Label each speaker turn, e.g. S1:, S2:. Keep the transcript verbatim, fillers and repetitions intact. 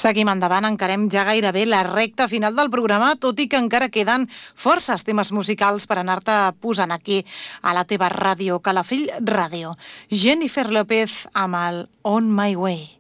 S1: Seguim endavant, encarem ja gairebé la recta final del programa, tot i que encara queden forces temes musicals per anar-te posant aquí a la teva ràdio, Calafell Ràdio. Jennifer López amb el On My Way.